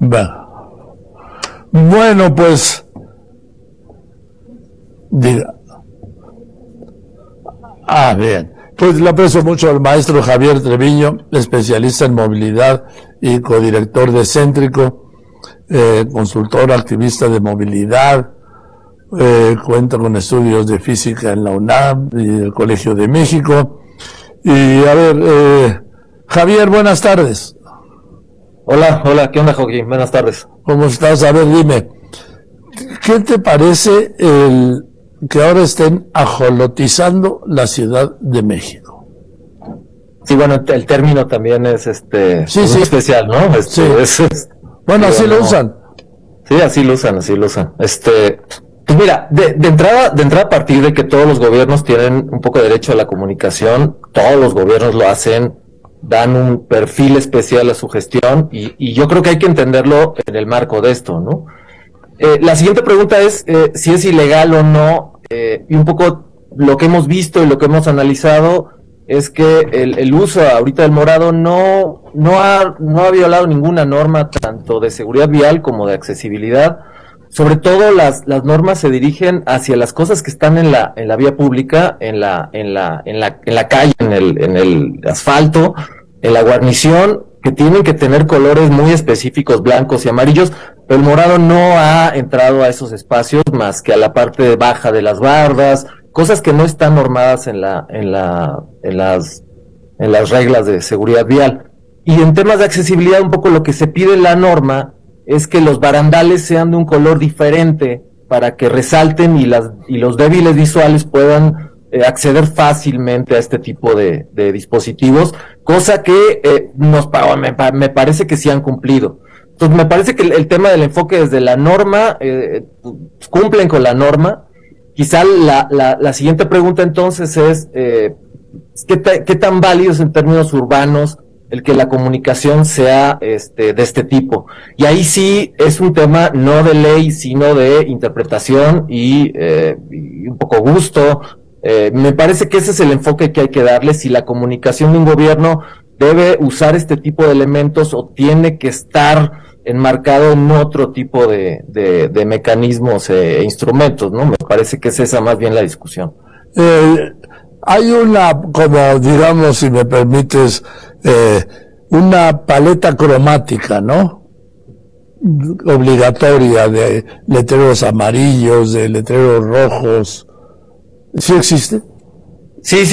Va. Bueno, pues, diga. Bien. Pues le aprecio mucho al maestro Javier Treviño, especialista en movilidad y codirector de Céntrico, consultor, activista de movilidad, cuenta con estudios de física en la UNAM y el Colegio de México. Y a ver, Javier, buenas tardes. Hola, ¿qué onda, Joaquín? Buenas tardes. ¿Cómo estás? A ver, dime, ¿qué te parece el que ahora estén ajolotizando la Ciudad de México? Sí, bueno, el término también es Sí. especial, ¿no? Sí. Bueno, así lo usan. Sí, así lo usan. Pues mira, de entrada, a partir de que todos los gobiernos tienen un poco de derecho a la comunicación, todos los gobiernos lo hacen, dan un perfil especial a su gestión, y yo creo que hay que entenderlo en el marco de esto, ¿no? La siguiente pregunta es si es ilegal o no, y un poco lo que hemos visto y lo que hemos analizado es que el uso ahorita del morado no ha violado ninguna norma, tanto de seguridad vial como de accesibilidad. Sobre todo las normas se dirigen hacia las cosas que están en la vía pública, en la calle, en el asfalto, en la guarnición, que tienen que tener colores muy específicos, blancos y amarillos, pero el morado no ha entrado a esos espacios más que a la parte baja de las bardas, cosas que no están normadas en las reglas de seguridad vial. Y en temas de accesibilidad, un poco lo que se pide en la norma es que los barandales sean de un color diferente para que resalten y los débiles visuales puedan acceder fácilmente a este tipo de dispositivos, cosa que me parece que sí han cumplido. Entonces me parece que el tema del enfoque desde la norma, cumplen con la norma. Quizá la siguiente pregunta entonces es ¿qué tan válido es en términos urbanos el que la comunicación sea de este tipo? Y ahí sí es un tema no de ley, sino de interpretación y un poco gusto. Me parece que ese es el enfoque que hay que darle. Si la comunicación de un gobierno debe usar este tipo de elementos o tiene que estar enmarcado en otro tipo de mecanismos e instrumentos, ¿no? Me parece que es esa más bien la discusión. Hay una, como digamos, si me permites, una paleta cromática, ¿no? Obligatoria de letreros amarillos, de letreros rojos. ¿Sí existe? Sí.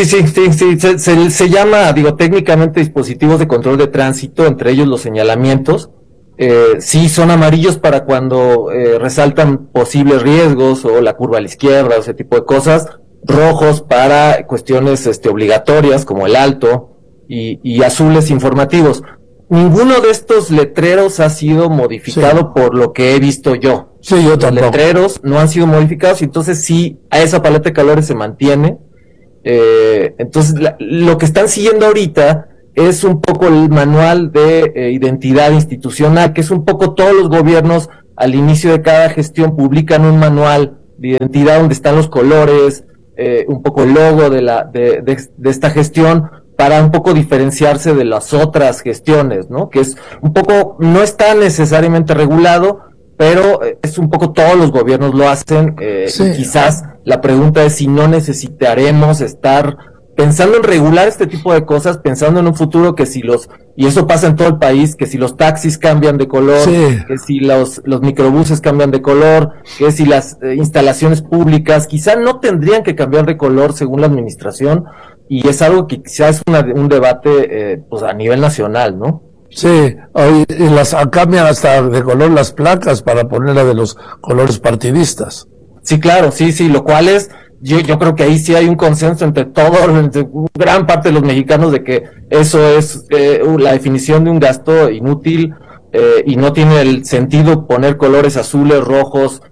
Se llama, técnicamente dispositivos de control de tránsito, entre ellos los señalamientos. Sí, son amarillos para cuando resaltan posibles riesgos o la curva a la izquierda, o ese tipo de cosas. Rojos para cuestiones obligatorias como el alto y azules informativos. Ninguno de estos letreros ha sido modificado por lo que he visto yo. Sí, yo tampoco. Los letreros no han sido modificados, y entonces sí, a esa paleta de colores se mantiene. Entonces lo que están siguiendo ahorita es un poco el manual de identidad institucional, que es un poco todos los gobiernos al inicio de cada gestión publican un manual de identidad donde están los colores, un poco el logo de esta gestión, para un poco diferenciarse de las otras gestiones, ¿no? Que es un poco, no está necesariamente regulado, pero es un poco todos los gobiernos lo hacen, sí. Y quizás la pregunta es si no necesitaremos estar pensando en regular este tipo de cosas, pensando en un futuro y eso pasa en todo el país, que si los taxis cambian de color, sí. Que si los microbuses cambian de color, que si las instalaciones públicas quizá no tendrían que cambiar de color según la administración, y es algo que quizás es un debate pues a nivel nacional, ¿no? Sí, y cambian hasta de color las placas para ponerla de los colores partidistas. Sí, claro, sí, lo cual es, yo creo que ahí sí hay un consenso entre gran parte de los mexicanos de que eso es la definición de un gasto inútil, y no tiene el sentido poner colores azules, rojos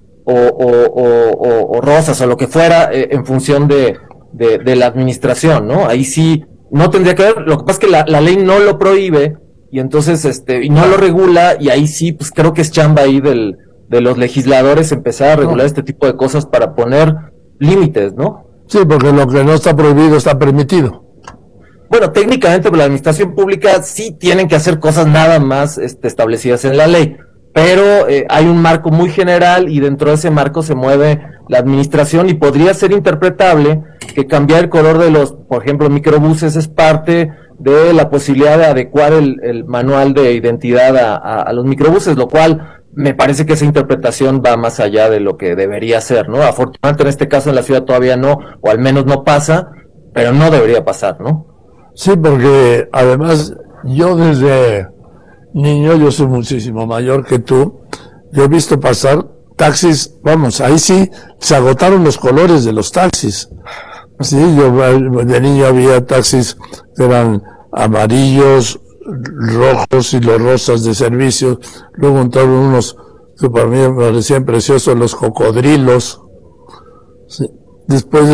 o rosas o lo que fuera en función de la administración, ¿no? Ahí sí no tendría que ver. Lo que pasa es que la ley no lo prohíbe, y entonces y no lo regula, y ahí sí pues creo que es chamba ahí de los legisladores empezar a regular este tipo de cosas para poner límites, ¿no? Sí, porque lo que no está prohibido está permitido. Bueno, técnicamente la administración pública sí tienen que hacer cosas nada más establecidas en la ley, pero hay un marco muy general y dentro de ese marco se mueve la administración y podría ser interpretable que cambiar el color de los, por ejemplo, microbuses es parte de la posibilidad de adecuar el manual de identidad a los microbuses, lo cual me parece que esa interpretación va más allá de lo que debería ser, ¿no? Afortunadamente en este caso en la ciudad todavía no, o al menos no pasa, pero no debería pasar, ¿no? Sí, porque además yo desde niño, yo soy muchísimo mayor que tú, yo he visto pasar taxis, vamos, ahí sí se agotaron los colores de los taxis. Sí, yo de niño había taxis que eran amarillos, rojos y los rosas de servicio. Luego entraron unos que para mí me parecían preciosos, los cocodrilos. Sí. Después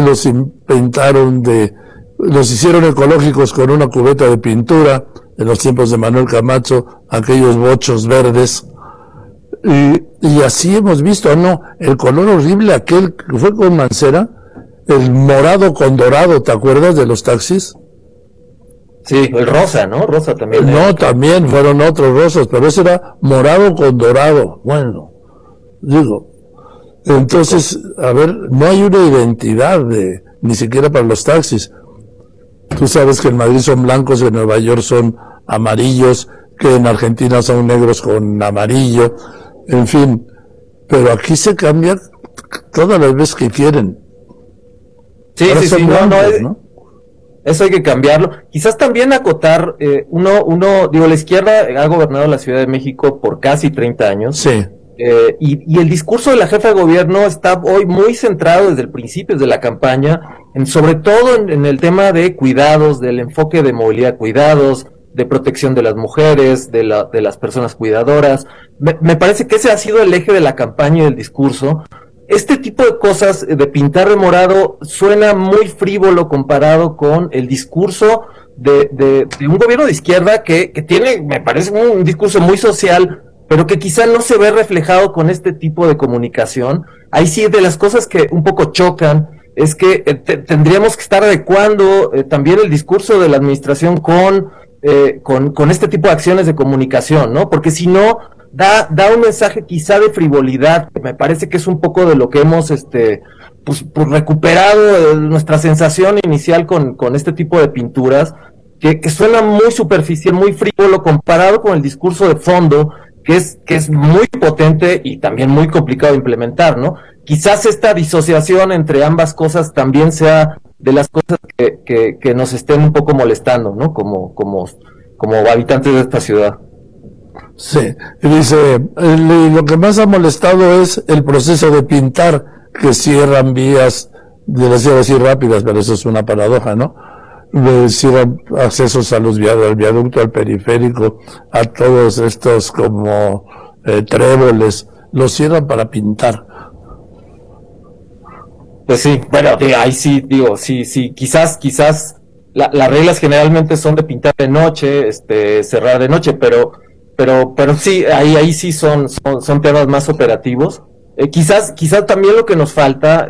los hicieron ecológicos con una cubeta de pintura en los tiempos de Manuel Camacho, aquellos bochos verdes. Y así hemos visto, ¿no? El color horrible aquel que fue con Mancera, el morado con dorado, ¿te acuerdas de los taxis? Sí, el rosa, ¿no? Rosa también. No, también fueron otros rosas, pero ese era morado con dorado. Bueno, digo, entonces, a ver, no hay una identidad ni siquiera para los taxis. Tú sabes que en Madrid son blancos, en Nueva York son amarillos, que en Argentina son negros con amarillo, en fin. Pero aquí se cambia todas las veces que quieren. Sí, ahora sí, blancos, ¿no? Eso hay que cambiarlo. Quizás también acotar, digo, la izquierda ha gobernado la Ciudad de México por casi 30 años. Sí. Y el discurso de la jefa de gobierno está hoy muy centrado desde el principio de la campaña, sobre todo en el tema de cuidados, del enfoque de movilidad, cuidados, de protección de las mujeres, de las personas cuidadoras. Me parece que ese ha sido el eje de la campaña y del discurso. Este tipo de cosas de pintar de morado suena muy frívolo comparado con el discurso de un gobierno de izquierda que tiene, me parece, un discurso muy social, pero que quizá no se ve reflejado con este tipo de comunicación. Ahí sí, de las cosas que un poco chocan, es que tendríamos que estar adecuando también el discurso de la administración con este tipo de acciones de comunicación, ¿no? Porque si no, da un mensaje quizá de frivolidad, que me parece que es un poco de lo que hemos pues recuperado nuestra sensación inicial con este tipo de pinturas, que suena muy superficial, muy frívolo comparado con el discurso de fondo, que es muy potente y también muy complicado de implementar, ¿no? Quizás esta disociación entre ambas cosas también sea de las cosas que nos estén un poco molestando, ¿no? Como habitantes de esta ciudad. Sí, y dice, lo que más ha molestado es el proceso de pintar, que cierran vías, decía así rápidas, pero eso es una paradoja, ¿no? Cierran accesos a los al viaducto, al periférico, a todos estos como tréboles, los cierran para pintar. Pues sí, bueno, ahí sí, digo, sí, quizás las reglas generalmente son de pintar de noche, cerrar de noche, pero sí, ahí sí son temas más operativos. Quizás también lo que nos falta